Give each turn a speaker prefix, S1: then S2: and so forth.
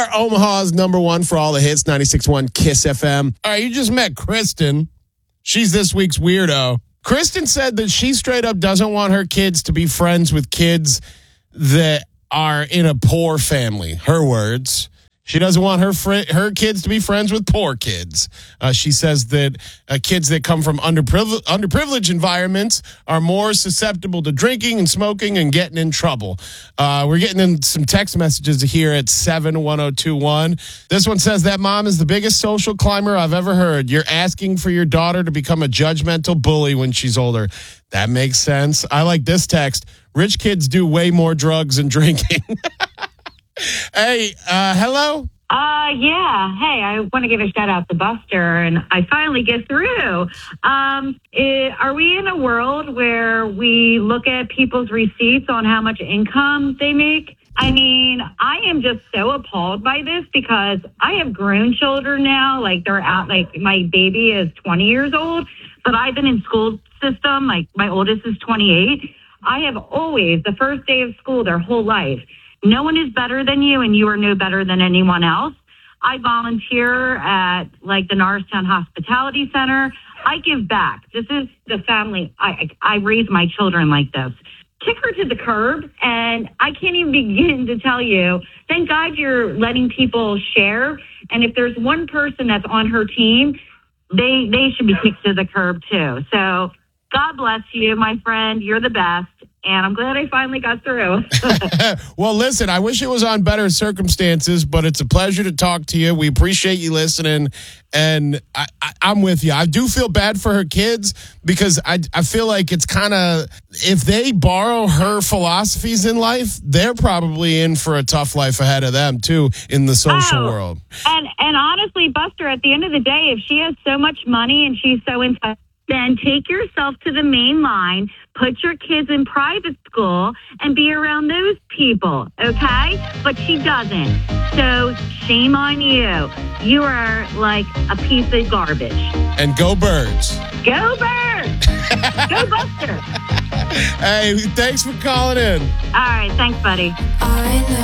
S1: are Omaha's number one for all the hits, 96.1 Kiss FM. All right, you just met Kristen. She's this week's weirdo. Kristen said that she straight up doesn't want her kids to be friends with kids that are in a poor family. Her words. She doesn't want her kids to be friends with poor kids. She says that kids that come from underprivileged environments are more susceptible to drinking and smoking and getting in trouble. We're getting in some text messages here at 71021. This one says that mom is the biggest social climber I've ever heard. You're asking for your daughter to become a judgmental bully when she's older. That makes sense. I like this text. Rich kids do way more drugs and drinking. Hey, hello?
S2: Yeah. Hey, I want to give a shout out to Buster, and I finally get through. Are we in a world where we look at people's receipts on how much income they make? I mean, I am just so appalled by this because I have grown children now. Like, they're out, like, my baby is 20 years old, but I've been in school system. Like, my oldest is 28. I have always, the first day of school, their whole life, no one is better than you, and you are no better than anyone else. I volunteer at, like, the Norristown Hospitality Center. I give back. This is the family. I raise my children like this. Kick her to the curb, and I can't even begin to tell you, thank God you're letting people share. And if there's one person that's on her team, they should be kicked to the curb, too. So God bless you, my friend. You're the best. And I'm glad I finally got through.
S1: Well, listen, I wish it was on better circumstances, but it's a pleasure to talk to you. We appreciate you listening. And I'm with you. I do feel bad for her kids because I feel like it's kind of, if they borrow her philosophies in life, they're probably in for a tough life ahead of them, too, in the social world.
S2: And honestly, Buster, at the end of the day, if she has so much money and she's so entitled, then take yourself to the main line, put your kids in private school, and be around those people, okay? But she doesn't. So shame on you. You are like a piece of garbage.
S1: And go Birds.
S2: Go Birds! Go Buster!
S1: Hey, thanks for calling in.
S2: All right, thanks, buddy.